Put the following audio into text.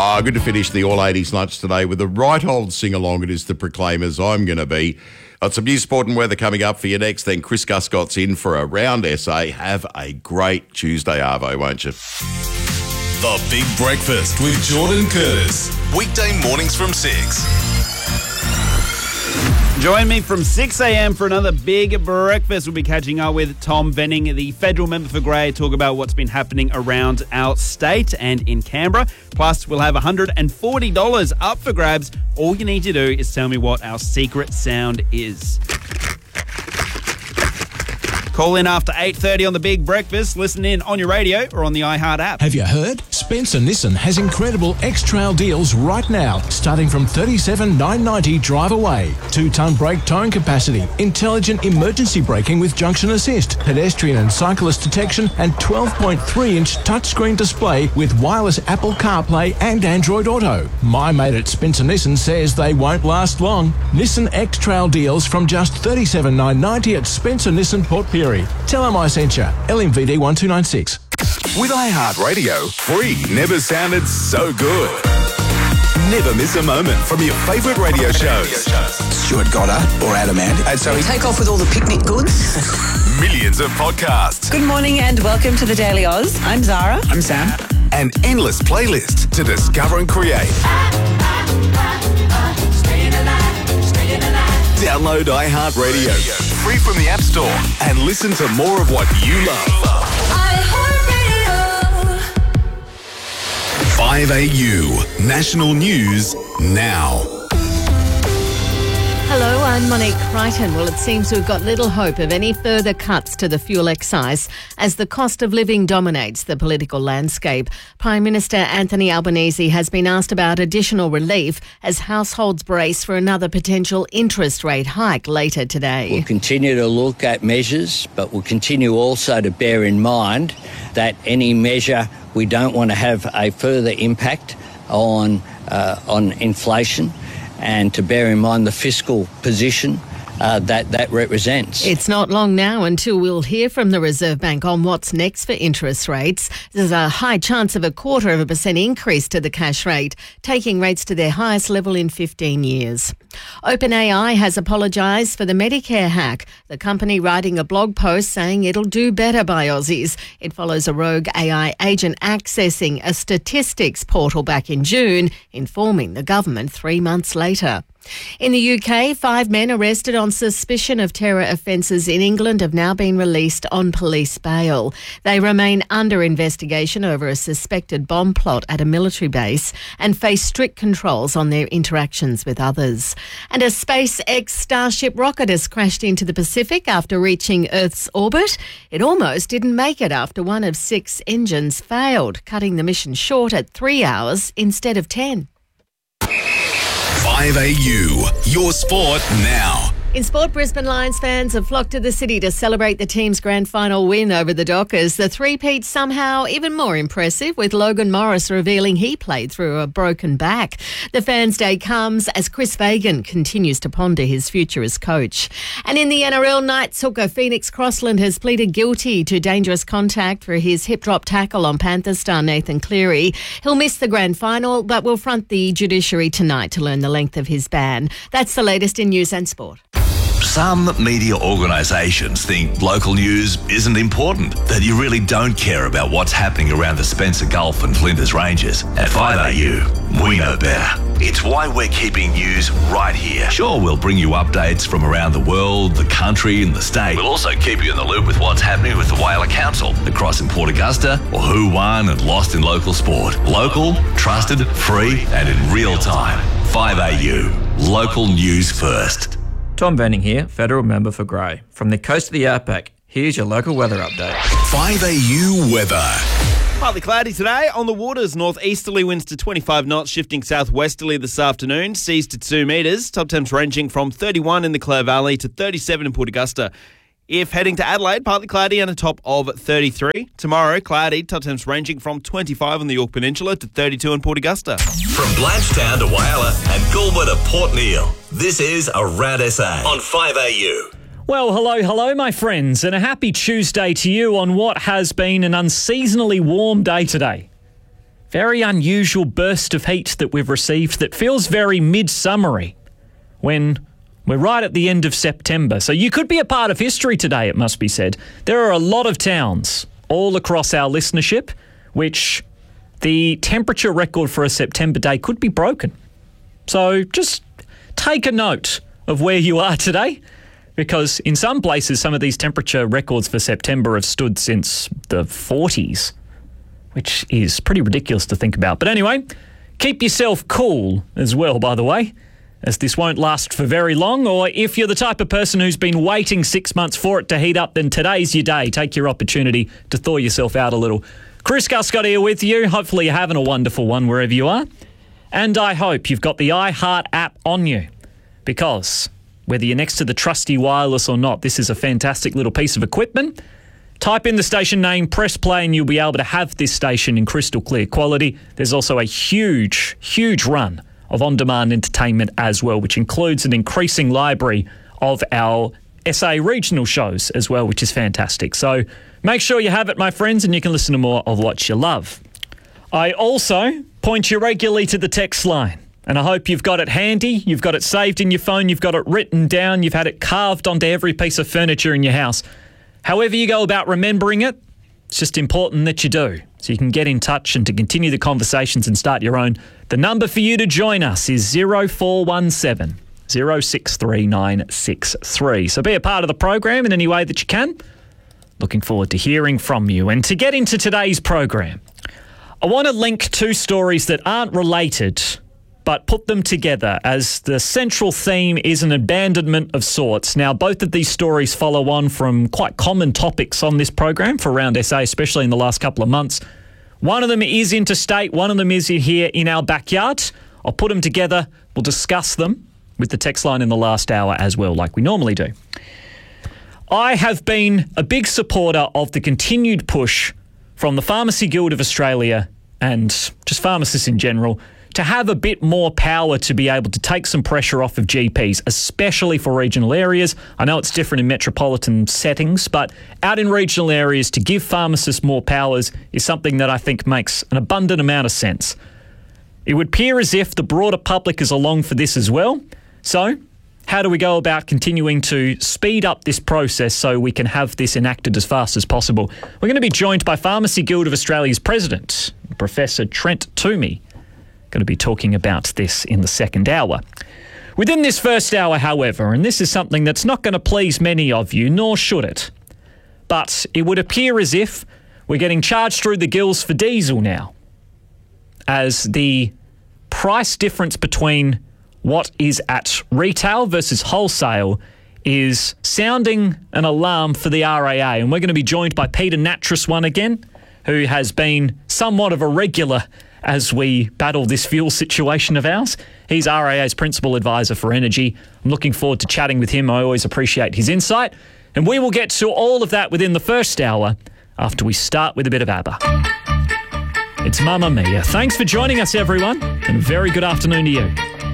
Good to finish the All 80s lunch today with the right old sing-along. It is the Proclaimers. I'm going to be. Got some news, sport and weather coming up for you next. Then Chris Guscott's in for a round essay. Have a great Tuesday, Arvo, won't you? The Big Breakfast with Jordan Curtis. Weekday mornings from 6. Join me from 6 a.m. for another Big Breakfast. We'll be catching up with Tom Venning, the federal member for Grey, talk about what's been happening around our state and in Canberra. Plus, we'll have $140 up for grabs. All you need to do is tell me what our secret sound is. Call in after 8:30 on the Big Breakfast. Listen in on your radio or on the iHeart app. Have you heard? Spencer Nissan has incredible X-Trail deals right now, starting from $37,990 drive away. 2-ton brake towing capacity, intelligent emergency braking with junction assist, pedestrian and cyclist detection, and 12.3-inch touchscreen display with wireless Apple CarPlay and Android Auto. My mate at Spencer Nissan says they won't last long. Nissan X-Trail deals from just $37,990 at Spencer Nissan Port Pirie. Tell them I sent you. LMVD 1296. With iHeartRadio, free never sounded so good. Never miss a moment from your favourite radio shows. Stuart Goddard or Adam Ant. And so take off with all the picnic goods. Millions of podcasts. Good morning and welcome to the Daily Oz. I'm Zara. I'm Sam. An endless playlist to discover and create. Download iHeartRadio free from the App Store and listen to more of what you love. 5AU National News now. Hello, I'm Monique Crichton. Well, it seems we've got little hope of any further cuts to the fuel excise as the cost of living dominates the political landscape. Prime Minister Anthony Albanese has been asked about additional relief as households brace for another potential interest rate hike later today. We'll continue to look at measures, but we'll continue also to bear in mind that any measure, we don't want to have a further impact on inflation, and to bear in mind the fiscal position that represents. It's not long now until we'll hear from the Reserve Bank on what's next for interest rates. There's a high chance of 0.25% increase to the cash rate, taking rates to their highest level in 15 years. OpenAI has apologised for the Medicare hack, the company writing a blog post saying it'll do better by Aussies. It follows a rogue AI agent accessing a statistics portal back in June, informing the government 3 months later. In the UK, 5 men arrested on suspicion of terror offences in England have now been released on police bail. They remain under investigation over a suspected bomb plot at a military base and face strict controls on their interactions with others. And a SpaceX Starship rocket has crashed into the Pacific after reaching Earth's orbit. It almost didn't make it after one of 6 engines failed, cutting the mission short at 3 hours instead of 10. 5AU, your sport now. In sport, Brisbane Lions fans have flocked to the city to celebrate the team's grand final win over the Dockers. The three-peat somehow even more impressive, with Logan Morris revealing he played through a broken back. The fans' day comes as Chris Fagan continues to ponder his future as coach. And in the NRL, Knights hooker Phoenix Crossland has pleaded guilty to dangerous contact for his hip-drop tackle on Panthers star Nathan Cleary. He'll miss the grand final, but will front the judiciary tonight to learn the length of his ban. That's the latest in news and sport. Some media organisations think local news isn't important, that you really don't care about what's happening around the Spencer Gulf and Flinders Ranges. At 5AU, we know better. It's why we're keeping news right here. Sure, we'll bring you updates from around the world, the country and the state. We'll also keep you in the loop with what's happening with the Whaler Council, the Cross in Port Augusta, or who won and lost in local sport. Local, trusted, free and in real time. 5AU, local news first. Tom Venning here, Federal Member for Grey. From the coast of the Outback, here's your local weather update. 5AU weather. Partly cloudy today. On the waters, northeasterly winds to 25 knots, shifting southwesterly this afternoon. Seas to 2 metres. Top temps ranging from 31 in the Clare Valley to 37 in Port Augusta. If heading to Adelaide, partly cloudy and a top of 33. Tomorrow, cloudy, top temps ranging from 25 on the Yorke Peninsula to 32 in Port Augusta. From Blanchetown to Whyalla and Goulburn to Port Neal, this is Around SA on 5AU. Well, hello, my friends, and a happy Tuesday to you on what has been an unseasonally warm day today. very unusual burst of heat that we've received that feels very midsummery when we're right at the end of September. So you could be a part of history today, it must be said. There are a lot of towns all across our listenership which the temperature record for a September day could be broken. So just take a note of where you are today, because in some places, some of these temperature records for September have stood since the 40s, which is pretty ridiculous to think about. But anyway, keep yourself cool as well, by the way, as this won't last for very long. Or if you're the type of person who's been waiting 6 months for it to heat up, then today's your day. Take your opportunity to thaw yourself out a little. Chris Guscott here with you. Hopefully you're having a wonderful one wherever you are. And I hope you've got the iHeart app on you, because whether you're next to the trusty wireless or not, this is a fantastic little piece of equipment. Type in the station name, press play, and you'll be able to have this station in crystal clear quality. There's also a huge, huge run of on-demand entertainment as well, which includes an increasing library of our SA regional shows as well, which is fantastic. So make sure you have it, my friends, and you can listen to more of what you love. I also point you regularly to the text line, and I hope you've got it handy, you've got it saved in your phone, you've got it written down, you've had it carved onto every piece of furniture in your house. However you go about remembering it, it's just important that you do, so you can get in touch and to continue the conversations and start your own. The number for you to join us is 0417 063 963. So be a part of the program in any way that you can. Looking forward to hearing from you. And to get into today's program, I want to link two stories that aren't related, but put them together as the central theme is an abandonment of sorts. Now, both of these stories follow on from quite common topics on this program for Around SA, especially in the last couple of months. One of them is interstate, one of them is here in our backyard. I'll put them together, we'll discuss them with the text line in the last hour as well, like we normally do. I have been a big supporter of the continued push from the Pharmacy Guild of Australia and just pharmacists in general to have a bit more power to be able to take some pressure off of GPs, especially for regional areas. I know it's different in metropolitan settings, but out in regional areas, to give pharmacists more powers is something that I think makes an abundant amount of sense. It would appear as if the broader public is along for this as well. So how do we go about continuing to speed up this process so we can have this enacted as fast as possible? We're going to be joined by Pharmacy Guild of Australia's president, Professor Trent Toomey. Going to be talking about this in the second hour. Within this first hour, however, and this is something that's not going to please many of you, nor should it, but it would appear as if we're getting charged through the gills for diesel now, as the price difference between what is at retail versus wholesale is sounding an alarm for the RAA. And we're going to be joined by Peter Nattrass once again, who has been somewhat of a regular as we battle this fuel situation of ours. He's RAA's Principal Advisor for Energy. I'm looking forward to chatting with him. I always appreciate his insight. And we will get to all of that within the first hour after we start with a bit of ABBA. It's Mamma Mia. Thanks for joining us, everyone, and a very good afternoon to you.